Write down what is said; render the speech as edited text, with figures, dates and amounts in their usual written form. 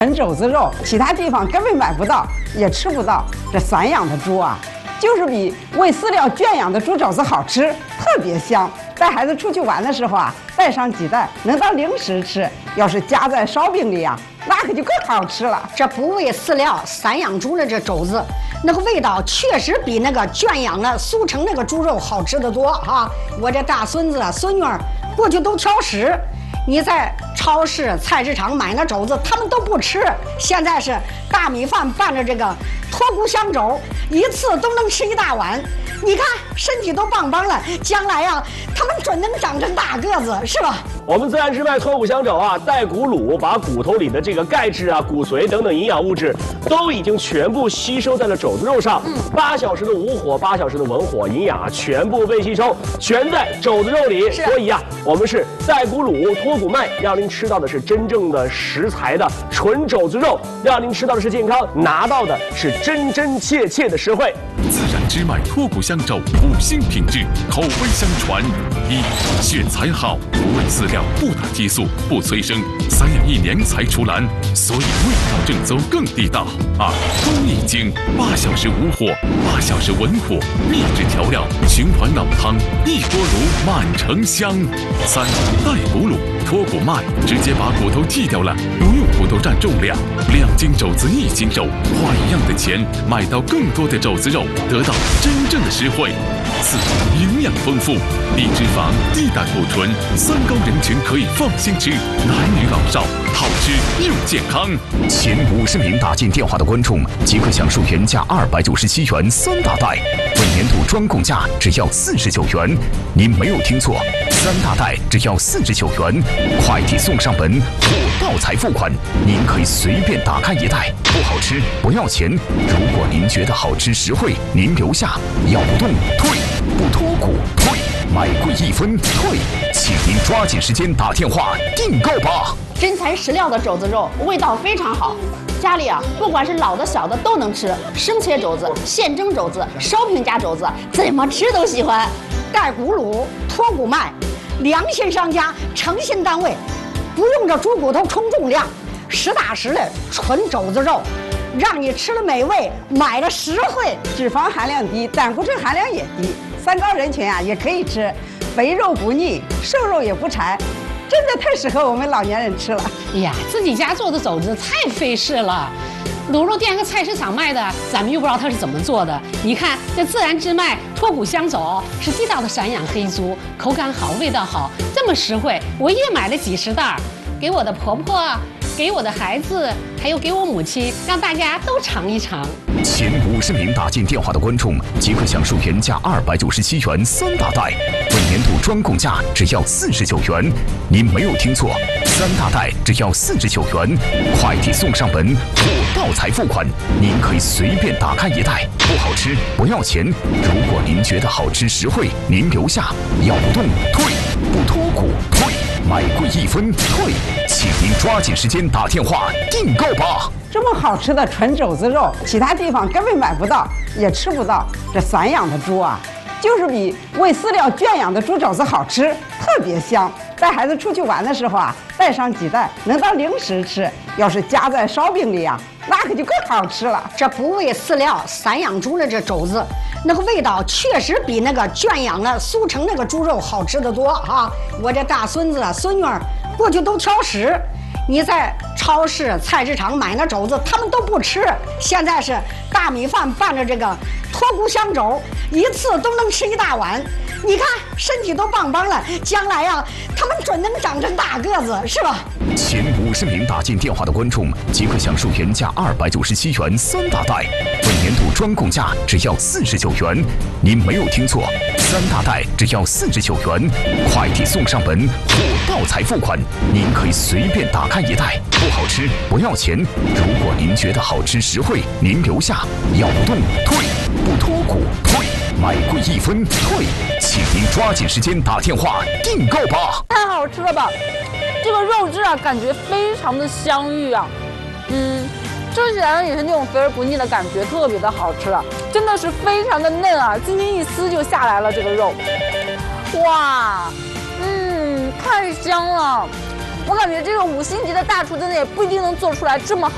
纯肘子肉，其他地方根本买不到，也吃不到。这散养的猪啊，就是比喂饲料圈养的猪肘子好吃，特别香。带孩子出去玩的时候啊，带上几袋，能当零食吃。要是夹在烧饼里啊，那可就更好吃了。 这不喂饲料散养猪的这肘子，那个味道确实比那个圈养的速成那个猪肉好吃得多啊！我这大孙子孙女儿过去都挑食。你在超市、菜市场买那肘子，他们都不吃。现在是大米饭拌着这个脱骨香肘，一次都能吃一大碗。你看身体都棒棒了，将来呀，他们准能长成大个子，是吧？ 我们自然之脉脱骨香肘啊，带骨卤把骨头里的这个钙质啊、骨髓等等营养物质都已经全部吸收在了肘子肉上。8小时的无火，8小时的文火，营养啊全部被吸收，全在肘子肉里。所以啊，我们是带骨卤脱骨麦，让您吃到的是真正的食材的纯肘子肉，让您吃到的是健康，拿到的是真真切切的实惠。 自然之脉脱骨香肘5星品质，口碑相传。1. 选材好，不喂饲料，不打激素，不催生，散养1年才出栏，所以味道正宗更地道。2. 工艺精，8小时无火，8小时文火，秘制调料，循环老汤，一锅卤满城香。3. 带骨卤，脱骨麦，直接把骨头剔掉了，不用骨头占重量，2斤肘子1斤肉，花一样的钱买到更多的肘子肉，得到真正的实惠。4. 营养丰富，低脂肪、低胆固醇，3高人群可以放心吃，男女老少好吃又健康。 前50名打进电话的观众即可享受原价297元3大袋，本年度专供价只要49元。您没有听错，3大袋只要49元，快递送上门，货到才付款。您可以随便打开一袋，不好吃不要钱。如果您觉得好吃实惠，您留下，要不动退，不脱骨退，买贵1分退，请您抓紧时间打电话订购吧。 真材实料的肘子肉，味道非常好。家里啊，不管是老的小的都能吃，生切肘子、现蒸肘子、烧饼夹肘子，怎么吃都喜欢。 带骨卤、脱骨麦，良心商家、诚信单位，不用这猪骨头冲重量，实打实的纯肘子肉，让你吃了美味，买了实惠。 脂肪含量低，胆固醇含量也低，3高人群啊也可以吃，肥肉不腻，瘦肉也不柴。真的太适合我们老年人吃了。 哎呀，自己家做的肘子太费事了，卤肉店和菜市场卖的，咱们又不知道它是怎么做的。你看这自然之脉脱骨香肘是地道的散养黑猪，口感好，味道好，这么实惠，我也买了几10袋，给我的婆婆，给我的孩子，还有给我母亲，让大家都尝一尝。 前50名打进电话的观众即可享受原价297元3大袋，本年度专供价只要49元。您没有听错，3大袋只要49元，快递送上门，货到才付款。您可以随便打开一袋，不好吃不要钱。如果您觉得好吃实惠，您留下，要不动退，不脱骨退，买贵1分退，请您抓紧时间打电话订购吧。 这么好吃的纯肘子肉，其他地方根本买不到，也吃不到。这散养的猪啊，就是比喂饲料圈养的猪肘子好吃，特别香。带孩子出去玩的时候啊，带上几袋，能当零食吃。要是夹在烧饼里啊，那可就更好吃了。 这不喂饲料散养猪的这肘子，那个味道确实比那个圈养的速成那个猪肉好吃得多啊！我这大孙子孙女儿过去都挑食。你在超市、菜市场买那肘子，他们都不吃。现在是大米饭拌着这个脱骨香肘，一次都能吃一大碗。你看身体都棒棒了，将来呀，他们准能长成大个子，是吧？ 前50名打进电话的观众即可享受原价297元3大袋，本年度专供价只要49元。您没有听错，3大袋只要49元，快递送上门，货到才付款。您可以随便打开一袋，不好吃不要钱。如果您觉得好吃实惠，您留下，要不动退，不脱骨退，买贵1分退，请您抓紧时间打电话订购吧。 太好吃了吧！这个肉质啊，感觉非常的香芋啊，吃起来也是那种肥而不腻的感觉，特别的好吃了，真的是非常的嫩啊，轻轻一撕就下来了这个肉，哇，太香了！我感觉这个5星级的大厨真的也不一定能做出来这么